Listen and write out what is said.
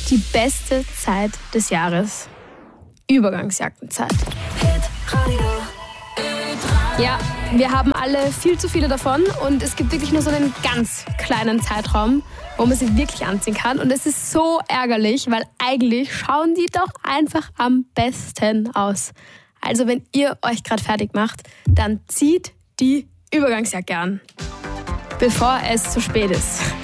die beste Zeit des Jahres. Übergangsjackenzeit. Ja, wir haben alle viel zu viele davon und es gibt wirklich nur so einen ganz kleinen Zeitraum, wo man sie wirklich anziehen kann. Und es ist so ärgerlich, weil eigentlich schauen die doch einfach am besten aus. Also wenn ihr euch gerade fertig macht, dann zieht die Übergangsjacke an, bevor es zu spät ist.